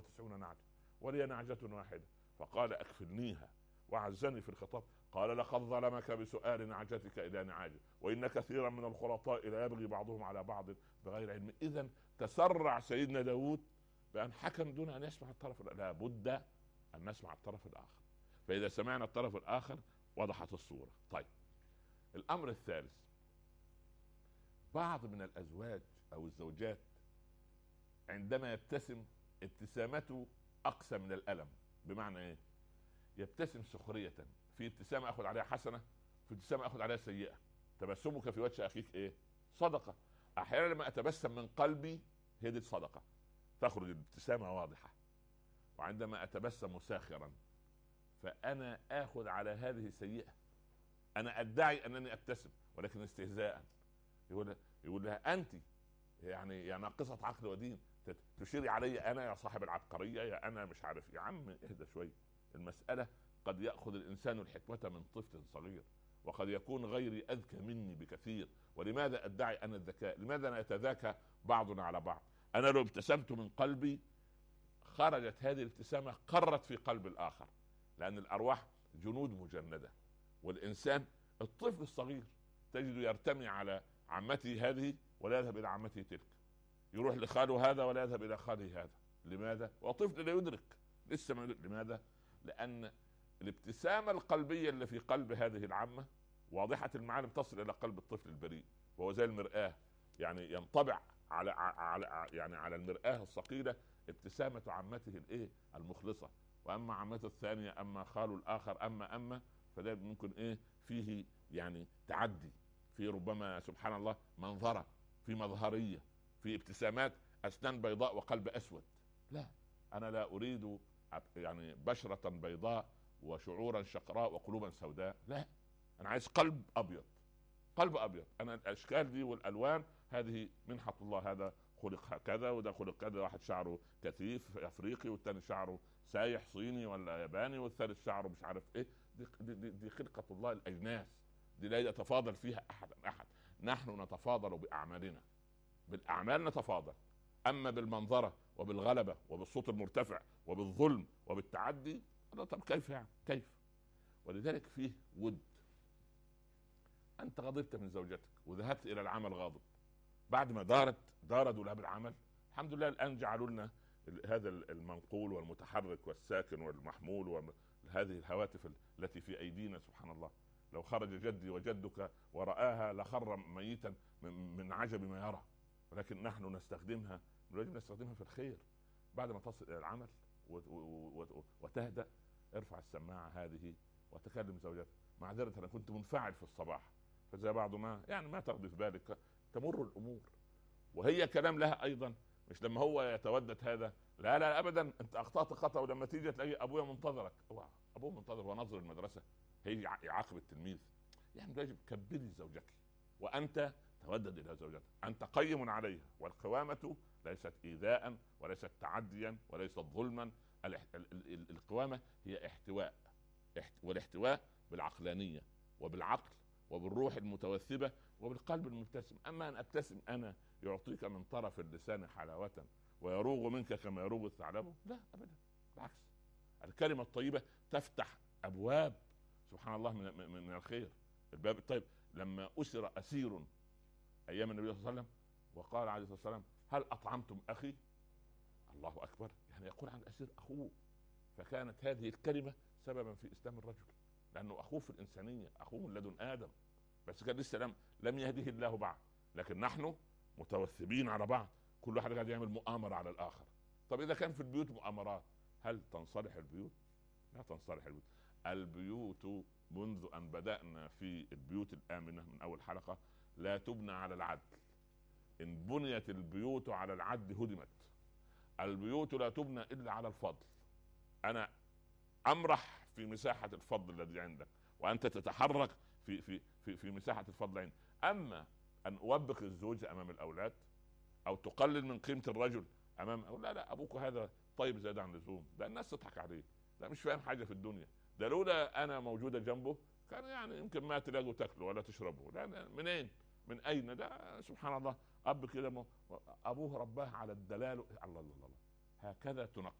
99 نعجة ولي نعجة واحدة، فقال أكفلنيها وعزني في الخطاب. قال لقد ظلمك بسؤال نعجتك إلى نعاجه، وإن كثيرا من الخلطاء لا يبغي بعضهم على بعض بغير علم. إذن تسرع سيدنا داود بأن حكم دون أن يسمع الطرف، لا بد أن نسمع الطرف الآخر. فإذا سمعنا الطرف الآخر وضحت الصورة. طيب، الأمر الثالث، بعض من الأزواج أو الزوجات عندما يبتسم ابتسامته أقسى من الألم. بمعنى إيه؟ يبتسم سخرية، في ابتسامة أخذ عليها حسنة، في ابتسامة أخذ عليها سيئة. تبسمك في وجه أخيك إيه؟ صدقة. أحيانا لما أتبسم من قلبي هي دي الصدقة، تخرج الابتسامة واضحة. وعندما أتبسم ساخرا فأنا آخذ على هذه سيئة. أنا أدعي أنني أبتسم ولكن استهزاء. يقول لها أنت يعني يا ناقصة عقل ودين تشيري علي أنا يا صاحب العبقرية، يا أنا مش عارف. يا عم اهدى شوي. المسألة قد يأخذ الإنسان الحكمة من طفل صغير، وقد يكون غيري أذكى مني بكثير. ولماذا أدعي أنا الذكاء؟ لماذا نتذاكى بعضنا على بعض؟ أنا لو ابتسمت من قلبي خرجت هذه الابتسامة قرت في قلب الآخر، لأن الأرواح جنود مجندة. والإنسان الطفل الصغير تجده يرتمي على عمته هذه ولا يذهب إلى عمته تلك، يروح لخاله هذا ولا يذهب إلى خاله هذا. لماذا؟ وطفل لا يدرك، لسه ما يدرك. لماذا؟ لأن الابتسامة القلبية اللي في قلب هذه العمة واضحة المعالم تصل إلى قلب الطفل البريء، وهو زي المرآة، يعني ينطبع على المرآة الصقيلة ابتسامة عمته الايه المخلصة. واما عمته الثانية، اما خاله الاخر، اما فده ممكن ايه فيه يعني تعدي، في ربما سبحان الله منظرة، في مظهرية، في ابتسامات اسنان بيضاء وقلب اسود. لا، انا لا اريد يعني بشرة بيضاء وشعورا شقراء وقلوبا سوداء. لا، انا عايز قلب ابيض، قلب ابيض. انا الاشكال دي والالوان هذه منحة الله. هذا خلق كذا وده خلق كذا، واحد شعره كثيف افريقي والثاني شعره سايح صيني ولا ياباني والثالث شعره مش عارف ايه. دي خلقة الله. الاجناس دي لا يتفاضل فيها احد. نحن نتفاضل باعمالنا، بالاعمال نتفاضل. اما بالمنظرة وبالغلبة وبالصوت المرتفع وبالظلم وبالتعدي، طب كيف يعني؟ كيف؟ ولذلك فيه ود. انت غضبت من زوجتك وذهبت الى العمل غاضب، بعد ما دار دولاب العمل، الحمد لله الان جعلوا لنا هذا المنقول والمتحرك والساكن والمحمول وهذه الهواتف التي في ايدينا. سبحان الله، لو خرج جدي وجدك ورآها لخر ميتا من عجب ما يرى. ولكن نحن نستخدمها في الخير. بعد ما تصل الى العمل وتهدأ، ارفع السماعة هذه وتكلم زوجتك. معذرة انا كنت منفعل في الصباح، فزي بعض ما تقضي في بالك، تمر الامور. وهي كلام لها ايضا، مش لما هو يتودد هذا، لا ابدا، انت اخطأت خطأ، ولما تيجي تلاقي ابويا منتظرك. ابوه منتظر ونظر المدرسة، هي يعاقب التلميذ. يعني يجب كبري زوجك وانت تودد الى زوجتك، انت قيم عليها. والقوامة ليست ايذاء وليست تعديا وليست ظلما. القوامة هي احتواء، والاحتواء بالعقلانية وبالعقل وبالروح المتوثبة وبالقلب المبتسم. اما ان ابتسم انا يعطيك من طرف اللسان حلاوة ويروغ منك كما يروغ الثعلب، لا ابدا، بالعكس. الكلمة الطيبة تفتح ابواب سبحان الله من الخير. الباب الطيب. لما اسر اسير ايام النبي صلى الله عليه وسلم وقال عليه الصلاة والسلام هل اطعمتم اخي؟ الله اكبر، يعني يقول عن اسير اخوه. فكانت هذه الكلمة سببا في اسلام الرجل، لانه اخوه في الانسانية، اخوه من لدن ادم، بس كان لسه لم يهديه الله بعد. لكن نحن متوثبين على بعض، كل واحد قاعد يعمل مؤامرة على الاخر. طب اذا كان في البيوت مؤامرات، هل تنصلح البيوت؟ لا تنصلح البيوت. البيوت منذ ان بدأنا في البيوت الآمنة من اول حلقة لا تبنى على العدل. ان بنيت البيوت على العدل هدمت. البيوت لا تبنى الا على الفضل. انا امرح في مساحة الفضل الذي عندك، وانت تتحرك في مساحة الفضل عندك. اما ان اوبخ الزوجة امام الاولاد او تقلل من قيمة الرجل امام لا ابوك هذا طيب زيادة عن اللزوم، ده الناس تضحك عليه، ده مش فاهم حاجة في الدنيا، ده لولا انا موجودة جنبه كان يعني يمكن ما تلاقوا تاكلوا ولا تشربوا. لا منين؟ من اين؟ ده سبحان الله اب كده ابوه رباه على الدلال. الله الله الله، هكذا